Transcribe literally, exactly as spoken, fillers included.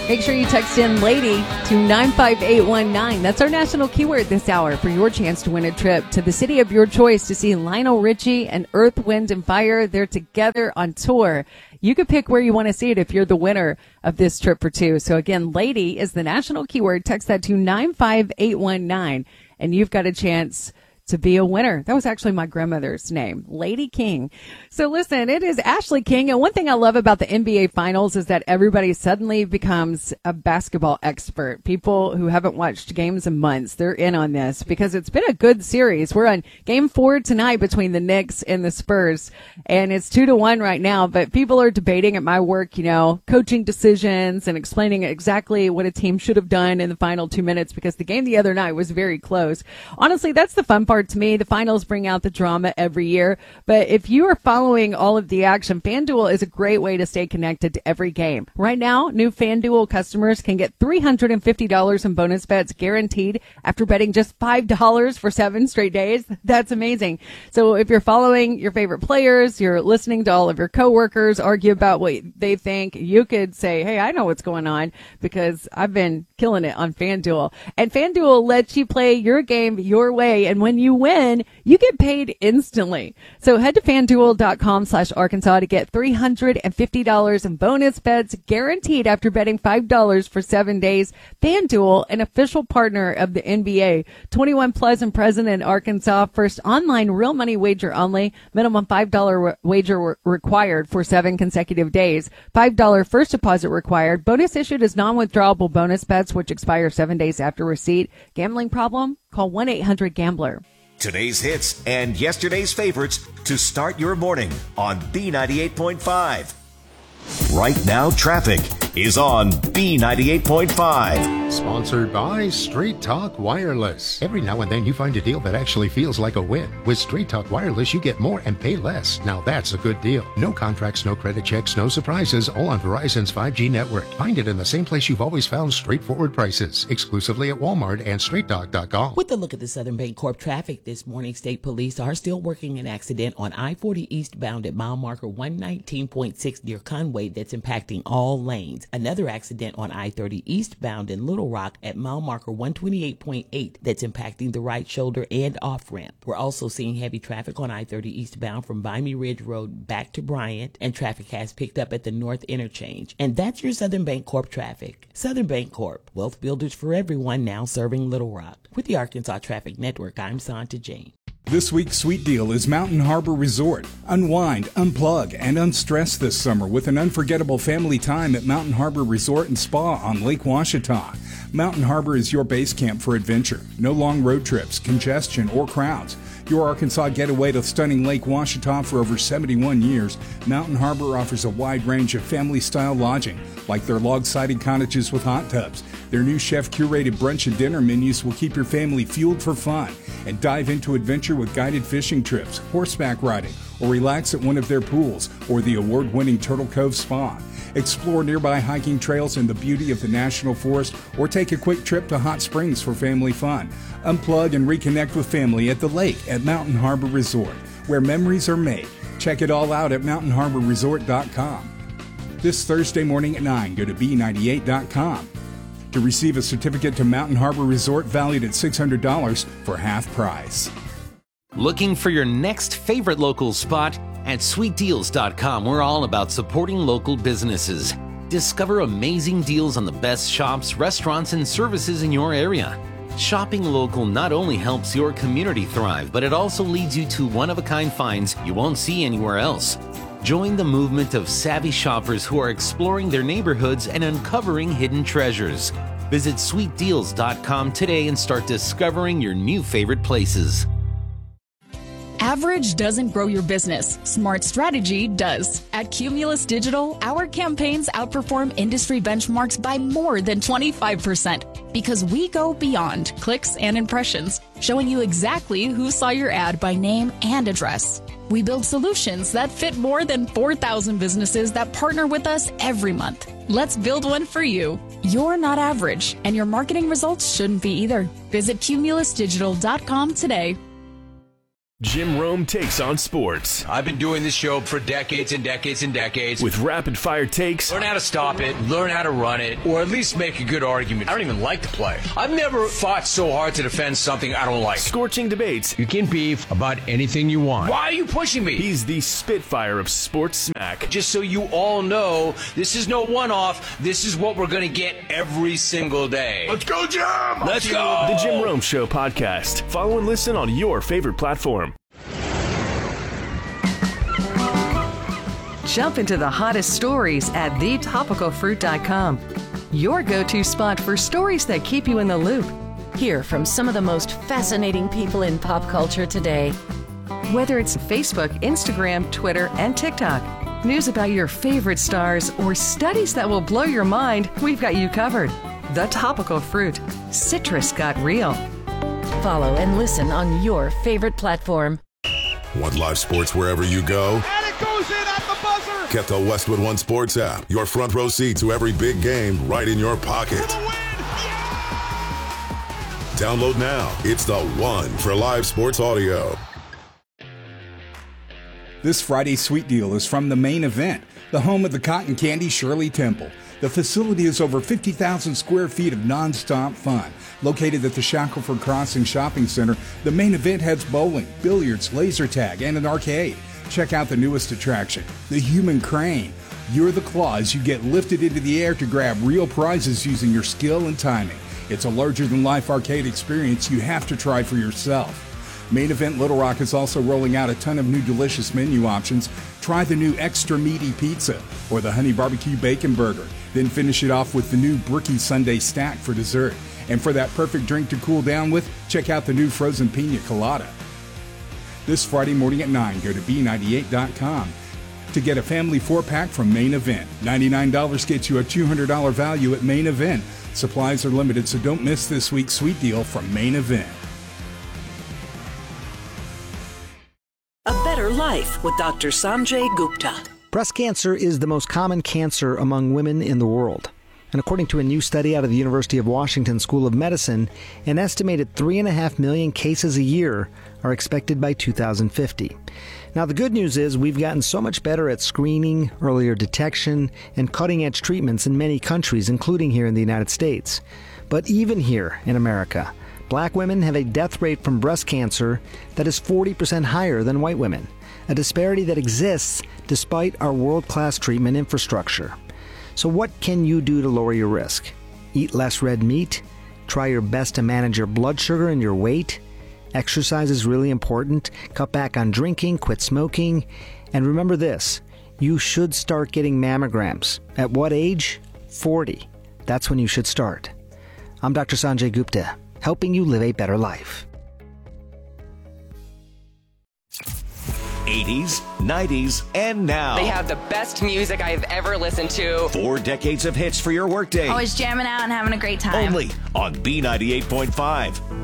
Make sure you text in Lady to nine five eight one nine. That's our national keyword this hour for your chance to win a trip to the city of your choice to see Lionel Richie and Earth, Wind and Fire. They're together on tour. You could pick where you want to see it if you're the winner of this trip for two. So again, Lady is the national keyword. Text that to nine five eight one nine and you've got a chance to be a winner. That was actually my grandmother's name, Lady King. So listen, it is Ashley King. And one thing I love about the N B A Finals is that everybody suddenly becomes a basketball expert. People who haven't watched games in months, they're in on this because it's been a good series. We're on game four tonight between the Knicks and the Spurs, and it's two to one right now. But people are debating at my work, you know, coaching decisions and explaining exactly what a team should have done in the final two minutes because the game the other night was very close. Honestly, that's the fun part. To me, the finals bring out the drama every year. But if you are following all of the action, FanDuel is a great way to stay connected to every game. Right now, new FanDuel customers can get three hundred fifty dollars in bonus bets guaranteed after betting just five dollars for seven straight days. That's amazing. So if you're following your favorite players, you're listening to all of your coworkers argue about what they think, you could say, hey, I know what's going on because I've been killing it on FanDuel. And FanDuel lets you play your game your way. And when you you win, you get paid instantly. So head to FanDuel.com slash Arkansas to get three hundred fifty dollars in bonus bets guaranteed after betting five dollars for seven days. FanDuel, an official partner of the N B A. twenty-one plus and present in Arkansas. First online real money wager only. Minimum five dollars wager re- required for seven consecutive days. five dollars first deposit required. Bonus issued as non-withdrawable bonus bets, which expire seven days after receipt. Gambling problem? Call one eight hundred gambler. Today's hits and yesterday's favorites to start your morning on B ninety-eight point five. Right now, traffic is on B ninety-eight point five. Sponsored by Straight Talk Wireless. Every now and then you find a deal that actually feels like a win. With Straight Talk Wireless, you get more and pay less. Now that's a good deal. No contracts, no credit checks, no surprises, all on Verizon's five G network. Find it in the same place you've always found straightforward prices. Exclusively at Walmart and straight talk dot com. With a look at the Southern Bancorp traffic this morning, state police are still working an accident on I forty eastbound at mile marker one nineteen point six near Conway that's impacting all lanes. Another accident on I thirty eastbound in Little Rock at mile marker one twenty-eight point eight that's impacting the right shoulder and off-ramp. We're also seeing heavy traffic on I thirty eastbound from Vimy Ridge Road back to Bryant, and traffic has picked up at the North Interchange. And that's your Southern Bancorp traffic. Southern Bancorp, wealth builders for everyone, now serving Little Rock. With the Arkansas Traffic Network, I'm Santa Jane. This week's sweet deal is Mountain Harbor Resort. Unwind, unplug, and unstress this summer with an unforgettable family time at Mountain Harbor Resort and Spa on Lake Ouachita. Mountain Harbor is your base camp for adventure. No long road trips, congestion, or crowds. Your Arkansas getaway to stunning Lake Ouachita for over seventy-one years, Mountain Harbor offers a wide range of family-style lodging, like their log-sided cottages with hot tubs. Their new chef-curated brunch and dinner menus will keep your family fueled for fun, and dive into adventure with guided fishing trips, horseback riding, or relax at one of their pools or the award-winning Turtle Cove Spa. Explore nearby hiking trails and the beauty of the National Forest, or take a quick trip to Hot Springs for family fun. Unplug and reconnect with family at the lake at Mountain Harbor Resort, where memories are made. Check it all out at mountain harbor resort dot com. This Thursday morning at nine, go to B ninety-eight dot com to receive a certificate to Mountain Harbor Resort valued at six hundred dollars for half price. Looking for your next favorite local spot? At sweet deals dot com, we're all about supporting local businesses. Discover amazing deals on the best shops, restaurants, and services in your area. Shopping local not only helps your community thrive, but it also leads you to one-of-a-kind finds you won't see anywhere else. Join the movement of savvy shoppers who are exploring their neighborhoods and uncovering hidden treasures. Visit sweet deals dot com today and start discovering your new favorite places. Average doesn't grow your business. Smart strategy does. At Cumulus Digital, our campaigns outperform industry benchmarks by more than twenty-five percent because we go beyond clicks and impressions, showing you exactly who saw your ad by name and address. We build solutions that fit more than four thousand businesses that partner with us every month. Let's build one for you. You're not average, and your marketing results shouldn't be either. Visit cumulus digital dot com today. Jim Rome Takes on Sports. I've been doing this show for decades and decades and decades. With rapid-fire takes. Learn how to stop it, learn how to run it, or at least make a good argument. I don't even like the play. I've never fought so hard to defend something I don't like. Scorching debates. You can beef about anything you want. Why are you pushing me? He's the Spitfire of sports smack. Just so you all know, this is no one-off. This is what we're going to get every single day. Let's go, Jim! Let's go! The Jim Rome Show podcast. Follow and listen on your favorite platform. Jump into the hottest stories at the topical fruit dot com. Your go-to spot for stories that keep you in the loop. Hear from some of the most fascinating people in pop culture today. Whether it's Facebook, Instagram, Twitter, and TikTok, news about your favorite stars, or studies that will blow your mind, we've got you covered. The Topical Fruit. Citrus got real. Follow and listen on your favorite platform. Want live sports wherever you go? And it goes in at the buzzer! Get the Westwood One Sports app. Your front row seat to every big game right in your pocket. For the win! Yeah! Download now. It's the one for live sports audio. This Friday's Sweet Deal is from the Main Event, the home of the cotton candy Shirley Temple. The facility is over fifty thousand square feet of nonstop fun. Located at the Shackelford Crossing Shopping Center, the Main Event has bowling, billiards, laser tag, and an arcade. Check out the newest attraction, the Human Crane. You're the claw as you get lifted into the air to grab real prizes using your skill and timing. It's a larger-than-life arcade experience you have to try for yourself. Main Event Little Rock is also rolling out a ton of new delicious menu options. Try the new Extra Meaty Pizza or the Honey Barbecue Bacon Burger. Then finish it off with the new Brookie Sundae Stack for dessert. And for that perfect drink to cool down with, check out the new Frozen Pina Colada. This Friday morning at nine, go to B ninety-eight dot com to get a family four-pack from Main Event. ninety-nine dollars gets you a two hundred dollars value at Main Event. Supplies are limited, so don't miss this week's sweet deal from Main Event. A Better Life with Doctor Sanjay Gupta. Breast cancer is the most common cancer among women in the world. And according to a new study out of the University of Washington School of Medicine, an estimated three and a half million cases a year are expected by two thousand fifty. Now, the good news is we've gotten so much better at screening, earlier detection, and cutting-edge treatments in many countries, including here in the United States. But even here in America, black women have a death rate from breast cancer that is forty percent higher than white women, a disparity that exists despite our world-class treatment infrastructure. So what can you do to lower your risk? Eat less red meat? Try your best to manage your blood sugar and your weight? Exercise is really important. Cut back on drinking, quit smoking. And remember this, you should start getting mammograms. At what age? forty. That's when you should start. I'm Doctor Sanjay Gupta, helping you live a better life. eighties, nineties, and now. They have the best music I've ever listened to. Four decades of hits for your workday. Always jamming out and having a great time. Only on B ninety-eight point five.